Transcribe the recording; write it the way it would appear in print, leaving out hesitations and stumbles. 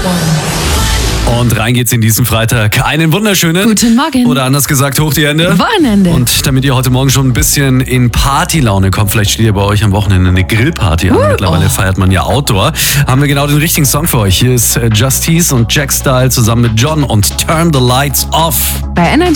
Und rein geht's in diesen Freitag. Einen wunderschönen Guten Morgen. Oder anders gesagt, hoch die Hände. Wochenende. Und damit ihr heute Morgen schon ein bisschen in Partylaune kommt, vielleicht steht ihr bei euch am Wochenende eine Grillparty an. Mittlerweile feiert man ja Outdoor. Haben wir genau den richtigen Song für euch. Hier ist Justice und Jack Style zusammen mit John und Turn the Lights Off. Bei Energy